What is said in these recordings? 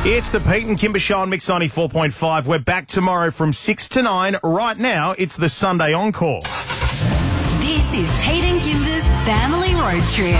It's the Pete and Kimber Show on Mix 94.5. We're back tomorrow from 6 to 9. Right now, it's the Sunday Encore. This is Pete and Kimber's family road trip.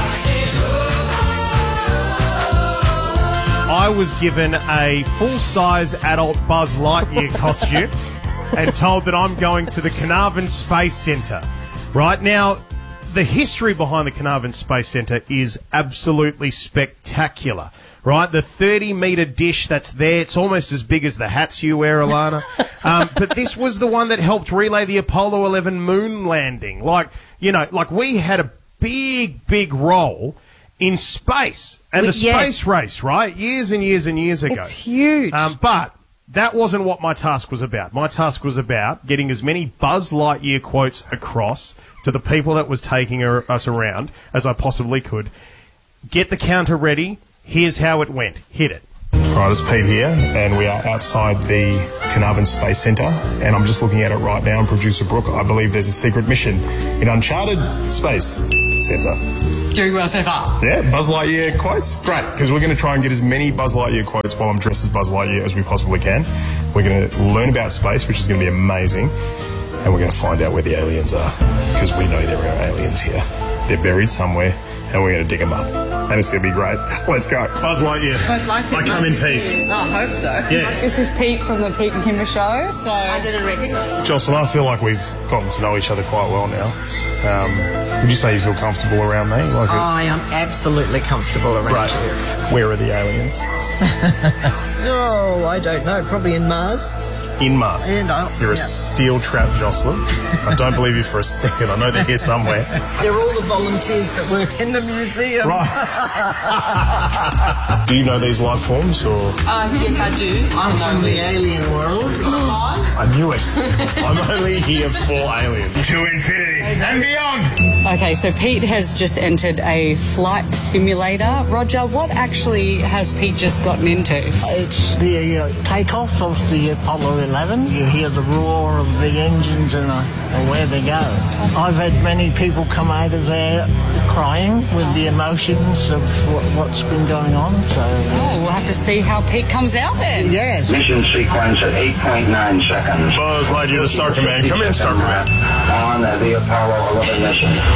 I was given a full-size adult Buzz Lightyear costume and told that I'm going to the Carnarvon Space Centre. Right now, the history behind the Carnarvon Space Centre is absolutely spectacular. Right, the 30-metre dish that's there, it's almost as big as the hats you wear, Alana. But this was the one that helped relay the Apollo 11 moon landing. Like we had a big role in space and the space race, right? Years and years and years ago. It's huge. But that wasn't what my task was about. My task was about getting as many Buzz Lightyear quotes across to the people that was taking us around as I possibly could. Get the counter ready. Here's how it went. Hit it. Right, it's Pete here, and we are outside the Carnarvon Space Centre, and I'm just looking at it right now, and producer Brooke, I believe there's a secret mission in Uncharted Space Centre. Doing well so far. Yeah, Buzz Lightyear quotes. Great, because we're going to try and get as many Buzz Lightyear quotes while I'm dressed as Buzz Lightyear as we possibly can. We're going to learn about space, which is going to be amazing, and we're going to find out where the aliens are, because we know there are aliens here. They're buried somewhere, and we're going to dig them up. And it's going to be great. Let's go. Buzz Lightyear. Buzz Lightyear. I come in peace. Oh, I hope so. Yes. This is Pete from the Pete and Kimber Show. So I didn't recognise it. Jocelyn, I feel like we've gotten to know each other quite well now. Would you say you feel comfortable around me? I am absolutely comfortable around you. Where are the aliens? Oh, I don't know. Probably in Mars. In Mars. You're a steel trap, Jocelyn. I don't believe you for a second. I know they're here somewhere. They're all the volunteers that work in the museum. Right. Do you know these life forms, or? Yes, I do. I'm from the alien world. Mars. I knew it. I'm only here for aliens. To infinity and beyond. okay, so Pete has just entered a flight simulator. Roger, what actually has Pete just gotten into? It's the takeoff of the Apollo 11. You hear the roar of the engines and where they go. I've had many people come out of there crying with the emotions of what's been going on. So We'll have to see how Pete comes out then. yes. Mission sequence at 8.9 seconds. Buzz Lightyear to Star Command. Come in, Star Command. On the Apollo 11 mission. 3, 2, 1.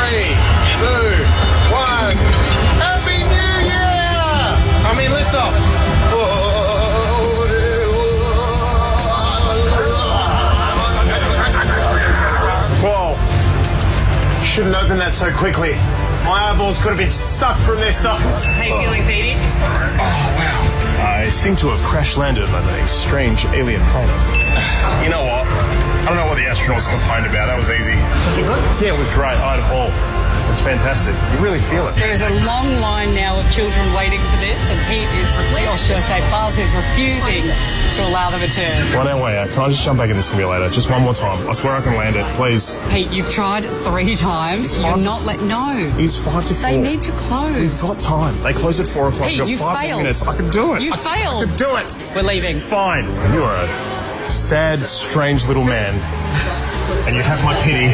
Happy New Year! I mean, lift off. Whoa. Shouldn't open that so quickly. My eyeballs could have been sucked from their sockets. How you feeling, Petey? Oh, wow. I seem to have crash landed on a strange alien planet. You know what? I don't know what the astronauts complained about. That was easy. Was it good? Yeah, it was great. I had a ball. It was fantastic. You really feel it. There is a long line now of children waiting for this, and Pete is, or should I say, Buzz is refusing to allow them to turn. Right now, can I just jump back in the simulator? Just one more time. I swear I can land it, please. Pete, you've tried 3 times. You're not No. It's 5 to 4. They need to close. We've got time. They close at 4 o'clock. Pete, We've you got 5 more failed. minutes. I can do it. You failed. I can do it. We're leaving. Fine. You are a sad, strange little man. And you have my pity.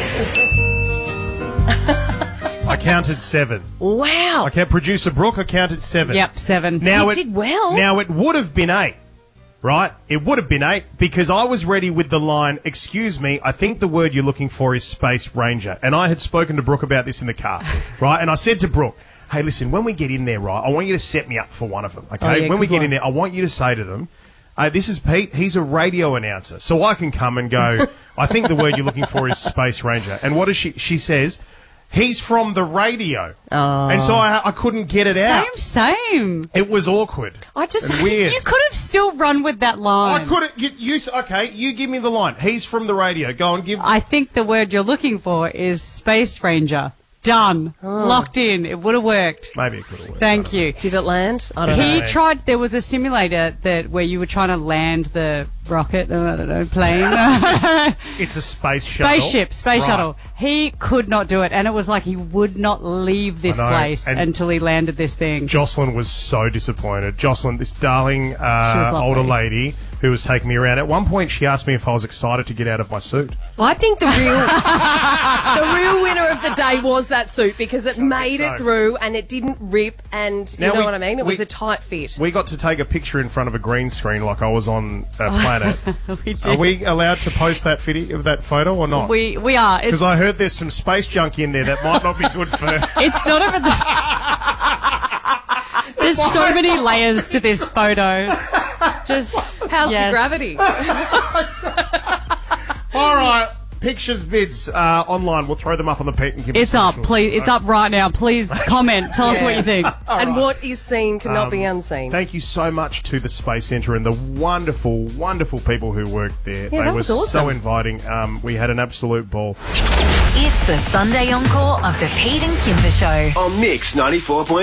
I counted 7. Wow. Okay, producer Brooke, I counted 7. Yep, 7. You did well. Now, it would have been 8, right? It would have been 8 because I was ready with the line, excuse me, I think the word you're looking for is Space Ranger. And I had spoken to Brooke about this in the car, right? And I said to Brooke, hey, listen, when we get in there, right, I want you to set me up for one of them, okay? Oh, yeah, when we good get one. in there, I want you to say to them, this is Pete, he's a radio announcer. So I can come and go, I think the word you're looking for is Space Ranger. And what does she says, he's from the radio. Oh. And so I couldn't get it out. Same. It was awkward. I just and weird. You could have still run with that line. I couldn't. Okay, you give me the line. He's from the radio. Go on, give. I think the word you're looking for is Space Ranger. Done. Locked in. It would have worked. Maybe it could have worked. Thank you. Did it land? I don't know. He tried. There was a simulator where you were trying to land the rocket, I don't know, plane. It's a space shuttle. Space Right. shuttle. He could not do it, and it was like he would not leave this I know, place and until he landed this thing. Jocelyn was so disappointed. Jocelyn, this darling lovely. older lady who was taking me around. At one point, she asked me if I was excited to get out of my suit. I think the real winner of the day was that suit because it made so. it through and it didn't rip and you Now know what I mean? It we- was a tight fit. We got to take a picture in front of a green screen like I was on a planet. We did. Are we allowed to post that that photo or not? We are. Because I heard there's some space junk in there that might not be good for... It's not even There's so many layers to this photo. Just How's yes. the gravity? All right. Pictures, vids online. We'll throw them up on the Pete and Kim It's up, socials. please. It's up right now. Please comment. Tell us what you think. And what is seen cannot be unseen. Thank you so much to the Space Centre and the wonderful, wonderful people who worked there. Yeah, they that were was awesome. so inviting. We had an absolute ball. It's the Sunday encore of the Pete and Kimber Show. On Mix 94.1.